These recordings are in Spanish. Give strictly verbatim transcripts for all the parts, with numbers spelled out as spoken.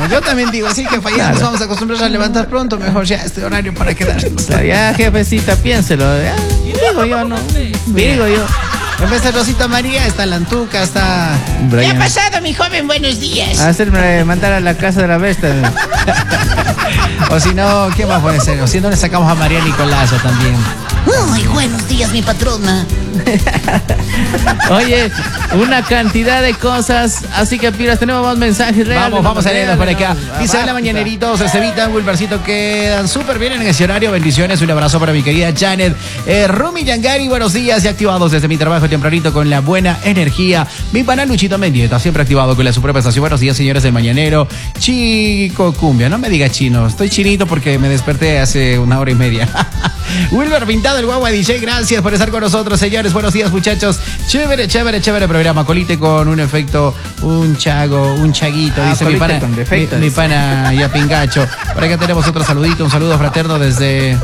Yo también digo, así que fallamos, claro. Vamos a acostumbrarnos a levantar pronto, mejor ya este horario para quedarnos. Claro, ya, jefecita, piénselo. Ya, digo yo, no. Digo yo. En vez de Rosita María, está Lantuca, está... Brian. ¿Qué ha pasado, mi joven? Buenos días. Hacerme mandar a la casa de la bestia. O si no, ¿qué más puede ser? O si no, le sacamos a María Nicolazo también. Ay, buenos días, mi patrona. Oye, una cantidad de cosas. Así que, pilas, tenemos más mensajes reales. Vamos, vamos a leerlos por acá. Dice, hola, mañaneritos, se evitan, Wilbercito, quedan súper bien en ese horario. Bendiciones, un abrazo para mi querida Janet. Eh, Rumi Yangari, buenos días. Y activados desde mi trabajo tempranito con la buena energía. Mi pana Luchito Mendieta, siempre activado con la suprema estación. Buenos días, señores del Mañanero. Chico Cumbia, no me diga chino. Estoy chinito porque me desperté hace una hora y media. Wilber Pintado, el guagua D J, gracias por estar con nosotros, señores. Buenos días, muchachos. Chévere, chévere, chévere programa. Colite con un efecto, un chago, un chaguito, ah, dice mi pana, mi, mi pana ya pingacho. Por acá tenemos otro saludito, un saludo fraterno desde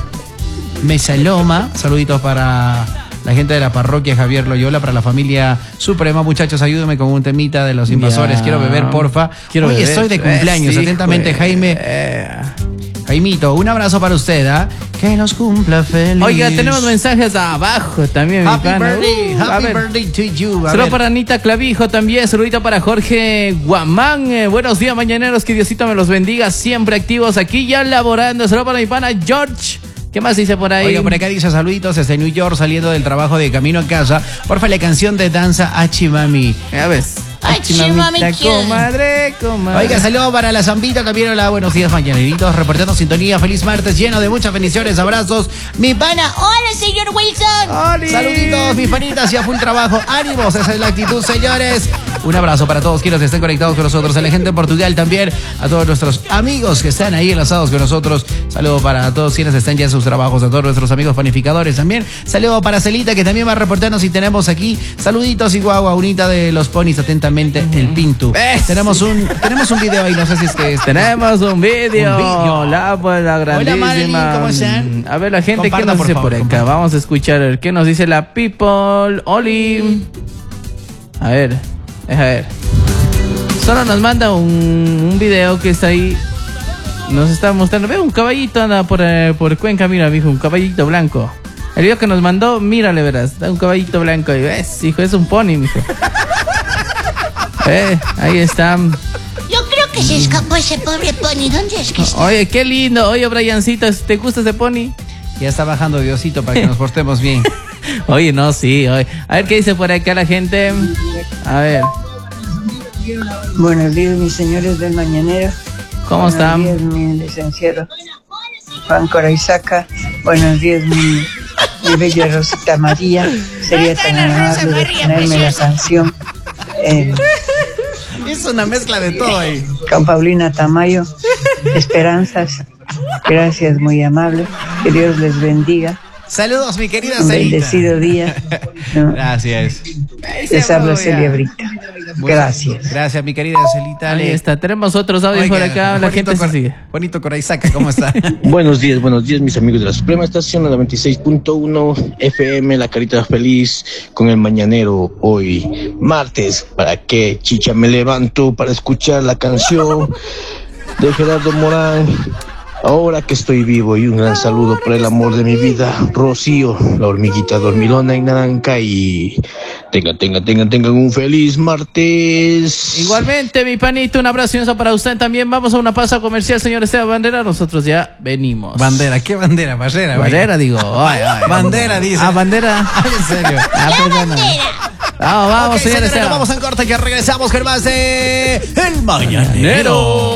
Mesaloma. Saluditos para la gente de la parroquia Javier Loyola, para la familia Suprema. Muchachos, ayúdenme con un temita de los invasores. Ya. Quiero beber, porfa. Quiero Hoy beber. Estoy de cumpleaños. Eh, sí, Atentamente, pues, Jaime. Eh. Jaimito, un abrazo para usted, ¿ah? ¿eh? Que nos cumpla feliz. Oiga, tenemos mensajes abajo también, happy mi pana. Birthday, uh, happy birthday to you. Saludos para Anita Clavijo también. Saludito para Jorge Guamán. Eh, buenos días, mañaneros. Que Diosito me los bendiga. Siempre activos aquí ya laborando. Saludos para mi pana George. ¿Qué más dice por ahí? Oiga, por acá dice saluditos desde New York, saliendo del trabajo de camino a casa. Porfa, la canción de danza Achimami. A ver. Achimamita, comadre, comadre. Oiga, saludos para la Zambita también. Hola, buenos días, mañaneritos. Reportando sintonía. Feliz martes, lleno de muchas bendiciones, abrazos. Mi pana. Hola, señor Wilson. ¡Oli! Saluditos, mis panitas, ya full trabajo. Ánimos, esa es la actitud, señores. Un abrazo para todos quienes estén conectados con nosotros. A la gente en Portugal también. A todos nuestros amigos que están ahí enlazados con nosotros. Saludos para todos quienes están ya en sus trabajos. A todos nuestros amigos panificadores también. Saludos para Celita, que también va a reportarnos. Y tenemos aquí saluditos y guagua, unita de los ponis. Atentamente, el Pintu. Tenemos un, tenemos un video ahí, no sé si es que es. Tenemos un video. Un video. La, pues, la grandísima. Hola, Marilyn, ¿cómo están? A ver, la gente, comparta, ¿qué nos por dice favor, por acá? comparta. Vamos a escuchar qué nos dice la people. Oli. A ver, deja ver. Solo nos manda un, un video que está ahí. Nos está mostrando. Ve, un caballito anda por, eh, por Cuenca, mira, mijo, un caballito blanco. El video que nos mandó, mírale, verás. Da un caballito blanco y ves, hijo, es un pony, mijo. Eh, ahí está. Yo creo que se escapó ese pobre pony. ¿Dónde es que está? Oye, qué lindo. Oye, Briancito, ¿te gusta ese pony? Ya está bajando Diosito para que nos portemos bien. Oye, no, sí. Oye. A ver qué dice por acá la gente. A ver. Buenos días, mis señores del Mañanero. ¿Cómo Buenos están? Buenos días, mi licenciado Juan Coraizaca. Buenos días, mi, mi bella Rosita María. Sería tan amable de ponerme la canción. Eh, Es una mezcla de todo ahí. Con Paulina Tamayo. Esperanzas. Gracias, muy amable. Que Dios les bendiga. Saludos, mi querida Un Celita. bendecido día. ¿No? Gracias. Les habla Celia Brito. Gracias. Gracias, mi querida Celita. Ahí está. Tenemos otros audios Oiga, por acá. La gente se sigue. Bonito Coraizaca, ¿cómo está? Buenos días, buenos días, mis amigos de la Suprema Estación, la noventa y seis punto uno F M, La Carita Feliz, con el Mañanero hoy, martes. ¿Para qué, chicha, me levanto? Para escuchar la canción de Gerardo Morán. Ahora que estoy vivo, y un gran saludo para el amor de mi vida, Rocío, la hormiguita dormilona en naranja, y tengan, tengan, tengan, tengan un feliz martes. Igualmente, mi panito, un abrazo y un beso para usted también. Vamos a una pausa comercial, señor Esteban Bandera. Nosotros ya venimos. Bandera, ¿qué bandera? Barrera, Bandera, digo. Ay, ay, bandera, dice. Ah, bandera. En serio. Ah, perdona. Vamos, vamos, okay, señor señores, Esteban. vamos en corte que regresamos con más de El Mañanero.